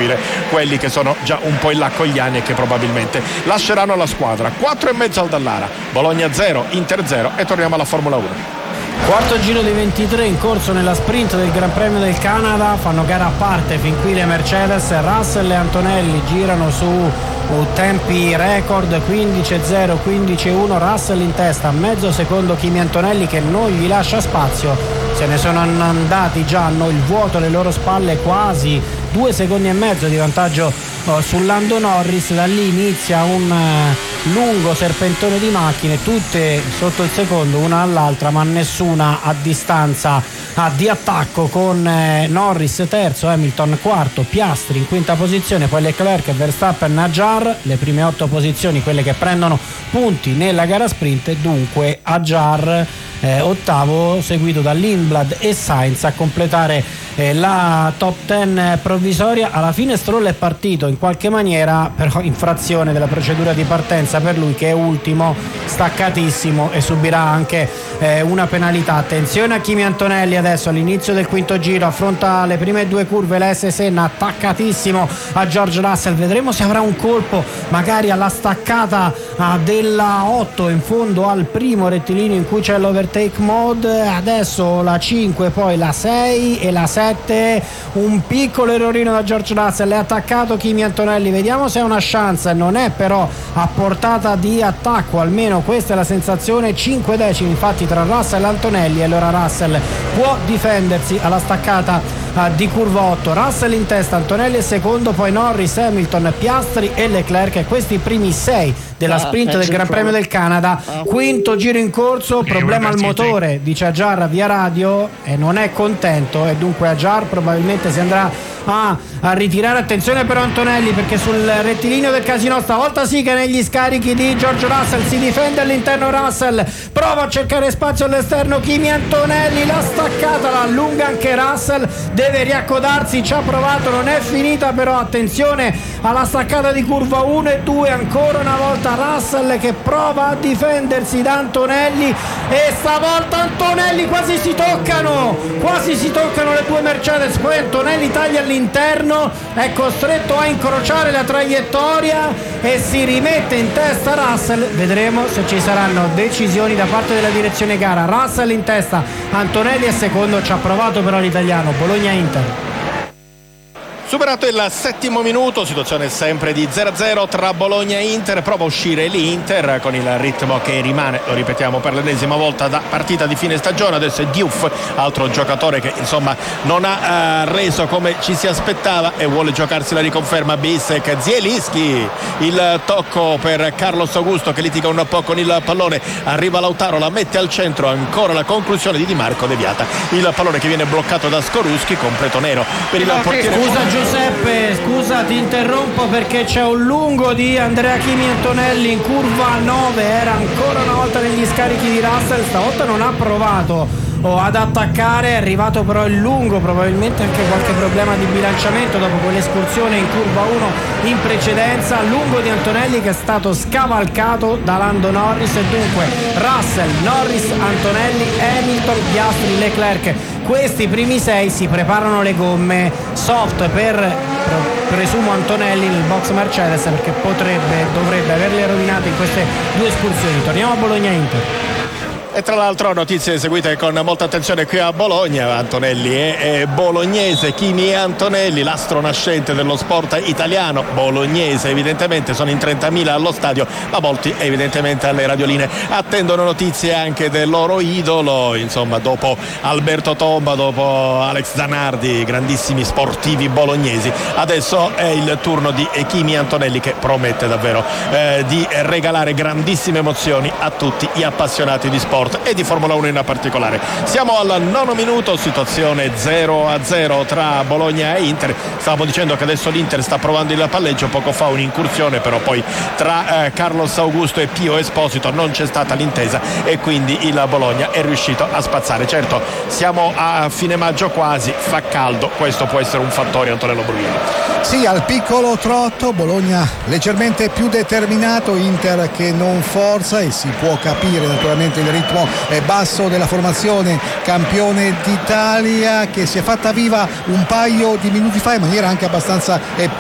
possibile quelli che sono già un po' in là con gli anni e che probabilmente lasceranno la squadra. 4,5 al Dallara, Bologna 0, Inter 0 e torniamo alla Formula 1. Quarto giro di 23 in corso nella sprint del Gran Premio del Canada, fanno gara a parte fin qui le Mercedes. Russell e Antonelli girano su tempi record, 15.0, 15.1, Russell in testa, mezzo secondo Kimi Antonelli che non gli lascia spazio, se ne sono andati già, hanno il vuoto alle loro spalle, quasi 2 secondi e mezzo di vantaggio su Lando Norris. Da lì inizia un lungo serpentone di macchine, tutte sotto il secondo una all'altra, ma nessuna a distanza di attacco, con Norris terzo, Hamilton quarto, Piastri in quinta posizione, poi Leclerc e Verstappen a Jar, le prime 8 posizioni quelle che prendono punti nella gara sprint, e dunque a Jar ottavo, seguito da Lindblad e Sainz a completare la top 10 provvisoria. Alla fine Stroll è partito in qualche maniera, però infrazione della procedura di partenza per lui, che è ultimo, staccatissimo, e subirà anche una penalità. Attenzione a Kimi Antonelli adesso all'inizio del quinto giro, affronta le prime 2 curve la S Senna, attaccatissimo a George Russell, vedremo se avrà un colpo magari alla staccata della 8 in fondo al primo rettilineo in cui c'è l'overtake mode. Adesso la 5, poi la 6 e la 7, un piccolo errorino da George Russell, è attaccato Kimi Antonelli, vediamo se ha una chance, non è però a portata di attacco, almeno questa è la sensazione. 5 decimi infatti tra Russell e Antonelli, e allora Russell può difendersi alla staccata di curva 8. Russell in testa, Antonelli è secondo, poi Norris, Hamilton, Piastri e Leclerc, e questi primi 6 della sprint del Gran Premio del Canada. Quinto giro in corso, problema al motore, dice Ajar via radio, e non è contento, e dunque Ajar probabilmente si andrà a ritirare. Attenzione però Antonelli, perché sul rettilineo del casino stavolta sì che negli scarichi di George Russell si difende all'interno. Russell prova a cercare spazio all'esterno, Kimi Antonelli, la staccata la allunga anche Russell, deve riaccodarsi, ci ha provato, non è finita però. Attenzione alla staccata di curva 1 e 2, ancora una volta Russell che prova a difendersi da Antonelli, e stavolta Antonelli quasi si toccano le 2 Mercedes, poi Antonelli taglia all'interno, è costretto a incrociare la traiettoria e si rimette in testa Russell. Vedremo se ci saranno decisioni da parte della direzione gara. Russell in testa, Antonelli è secondo, ci ha provato però l'italiano. Bologna-Inter. Superato il 7° minuto, situazione sempre di 0-0 tra Bologna e Inter, prova a uscire l'Inter con il ritmo che rimane, lo ripetiamo per l'ennesima volta, da partita di fine stagione. Adesso è Diouf, altro giocatore che insomma non ha reso come ci si aspettava e vuole giocarsi la riconferma. Bissek, Zielinski, il tocco per Carlos Augusto che litiga un po' con il pallone, arriva Lautaro, la mette al centro, ancora la conclusione di Di Marco deviata, il pallone che viene bloccato da Skorupski, completo nero per il portiere. Giuseppe, scusa ti interrompo, perché c'è un lungo di Andrea Kimi Antonelli in curva 9, era ancora una volta negli scarichi di Russell, stavolta non ha provato ad attaccare, è arrivato però il lungo, probabilmente anche qualche problema di bilanciamento dopo quell'escursione in curva 1 in precedenza. Lungo di Antonelli che è stato scavalcato da Lando Norris, e dunque Russell, Norris, Antonelli, Hamilton, Piastri, Leclerc. Questi primi 6 si preparano le gomme soft per presumo Antonelli nel box Mercedes, perché dovrebbe averle rovinate in queste 2 escursioni. Torniamo a Bologna-Inter. E tra l'altro notizie seguite con molta attenzione qui a Bologna. Antonelli è bolognese, Kimi Antonelli, l'astro nascente dello sport italiano, bolognese evidentemente, sono in 30.000 allo stadio, ma molti evidentemente alle radioline attendono notizie anche del loro idolo, insomma dopo Alberto Tomba, dopo Alex Zanardi, grandissimi sportivi bolognesi, adesso è il turno di Kimi Antonelli, che promette davvero di regalare grandissime emozioni a tutti gli appassionati di sport e di Formula 1 in particolare. Siamo al 9° minuto, situazione 0-0 tra Bologna e Inter. Stavamo dicendo che adesso l'Inter sta provando il palleggio, poco fa un'incursione però poi tra Carlos Augusto e Pio Esposito non c'è stata l'intesa e quindi il Bologna è riuscito a spazzare. Certo, siamo a fine maggio quasi, fa caldo, questo può essere un fattore, Antonello Brunello. Sì, al piccolo trotto, Bologna leggermente più determinato, Inter che non forza, e si può capire naturalmente il ritmo basso della formazione campione d'Italia, che si è fatta viva un paio di minuti fa in maniera anche abbastanza